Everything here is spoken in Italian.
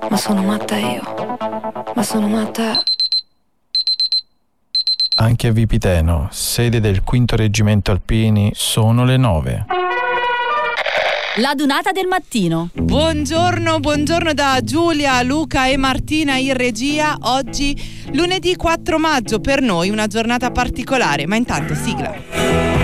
ma sono matta io, ma sono matta. Anche a Vipiteno, sede del 5° Reggimento Alpini, sono le 9. La Dunata del mattino. Buongiorno da Giulia, Luca e Martina in regia. Oggi lunedì 4 maggio, per noi una giornata particolare, ma intanto sigla.